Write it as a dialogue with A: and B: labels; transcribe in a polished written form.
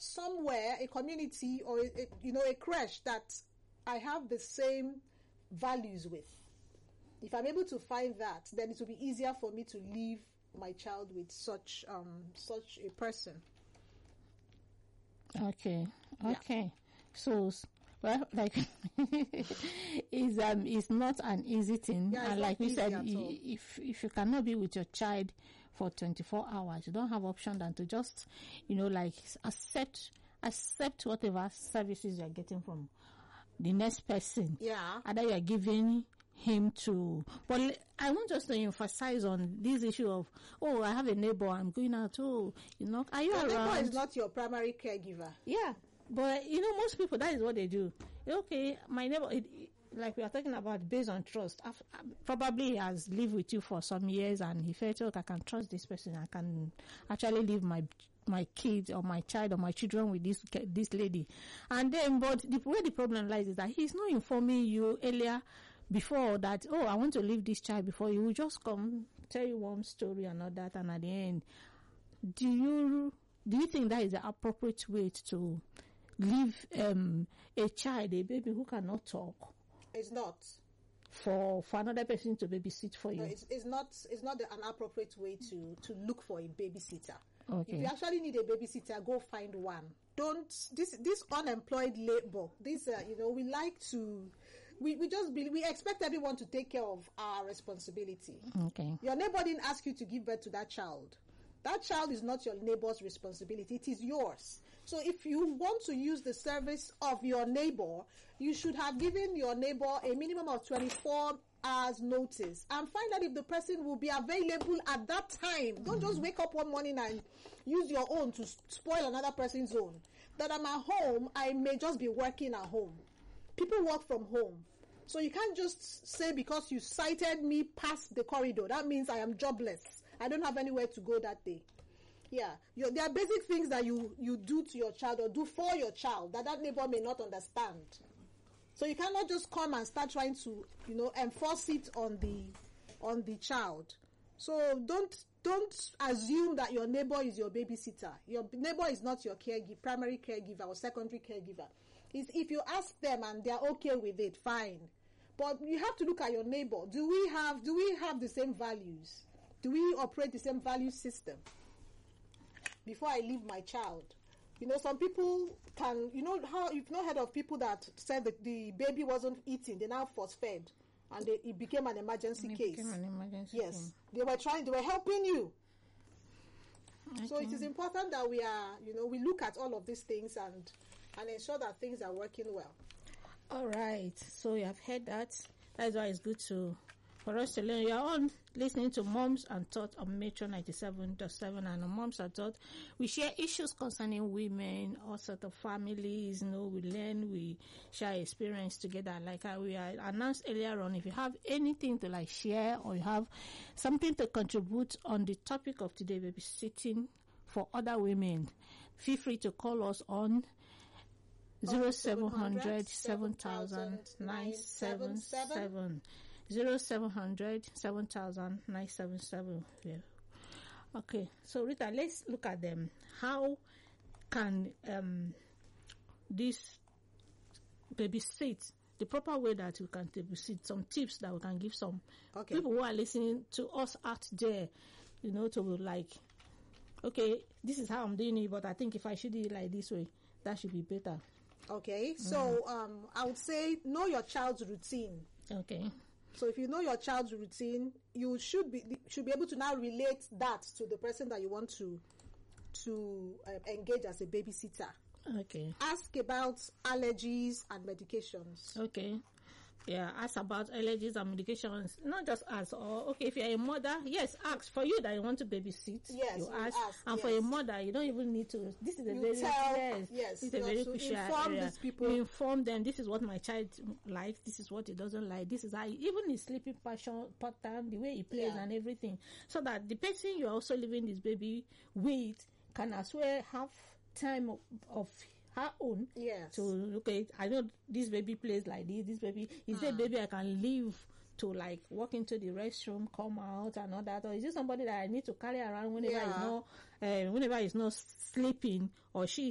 A: somewhere, a community or a creche that I have the same values with. If I'm able to find that, then it will be easier for me to leave my child with such a person.
B: Okay. So, well, like, it's not an easy thing.
A: Yeah,
B: and like we said, if you cannot be with your child for 24 hours, you don't have option than to just, like accept whatever services you're getting from the next person.
A: Yeah.
B: Either you're giving him to, but I want us to emphasize on this issue of, I have a neighbor, I'm going out, are you around?
A: Neighbor is not your primary caregiver.
B: Yeah, but most people, that is what they do. Okay, my neighbor, like we are talking about, based on trust. Probably he has lived with you for some years and he felt, I can trust this person, I can actually leave my kid or my child or my children with this lady. And then, but where the problem lies is that he's not informing you earlier before that, I want to leave this child before you. Will just come, tell you one story and all that, and at the end, do you think that is the appropriate way to leave a child, a baby who cannot talk?
A: It's not.
B: For another person to babysit for you?
A: No, it's not an appropriate way to look for a babysitter.
B: Okay.
A: If you actually need a babysitter, go find one. This unemployed labor, we like to, we expect everyone to take care of our responsibility.
B: Okay.
A: Your neighbor didn't ask you to give birth to that child. That child is not your neighbor's responsibility. It is yours. So if you want to use the service of your neighbor, you should have given your neighbor a minimum of 24 hours notice and find out if the person will be available at that time. Don't just wake up one morning and use your own to spoil another person's own. That I'm at home, I may just be working at home. People work from home. So you can't just say because you cited me past the corridor, that means I am jobless. I don't have anywhere to go that day. Yeah. There are basic things that you do to your child or do for your child that neighbor may not understand. So you cannot just come and start trying to, enforce it on the child. So don't assume that your neighbor is your babysitter. Your neighbor is not your primary caregiver or secondary caregiver. If you ask them and they're okay with it, fine. But you have to look at your neighbor. Do we have the same values? Do we operate the same value system? Before I leave my child. Some people can, how you've not heard of people that said that the baby wasn't eating, they now force fed and it became an emergency case.
B: Became an emergency
A: case. They were helping you. Okay. So it is important that we are, we look at all of these things and ensure that things are working well.
B: All right. So you have heard that. That's why it's good for us to learn. You are on listening to Moms and Thought on Metro 97.7, and on Moms and Thought, we share issues concerning women, all sorts of families. We learn, we share experience together. Like we announced earlier on, if you have anything to share or you have something to contribute on the topic of today, babysitting for other women, feel free to call us on 0700 7000 977. 0700 7000 977. Yeah. Okay, so Rita, let's look at them. How can this babysit, the proper way that we can babysit, some tips that we can give some people who are listening to us out there, to okay, this is how I'm doing it, but I think if I should do it like this way, that should be better.
A: Okay, so I would say know your child's routine.
B: Okay.
A: So if you know your child's routine, you should be able to now relate that to the person that you want to engage as a babysitter.
B: Okay.
A: Ask about allergies and medications.
B: Okay. Yeah, ask about allergies and medications. Not just ask, if you're a mother, yes, ask. For you that you want to babysit,
A: yes,
B: you ask. And
A: yes.
B: for a mother, you don't even need to. This is a this is a very crucial area.
A: These people.
B: You inform them. This is what my child likes. This is what he doesn't like. This is how even his sleeping pattern, the way he plays, and everything, so that the person you're also leaving this baby with can as well have time of her own.
A: Yes.
B: To look at, I know this baby plays like this baby is a baby I can leave to walk into the restroom, come out and all that, or is it somebody that I need to carry around whenever he's not sleeping, or she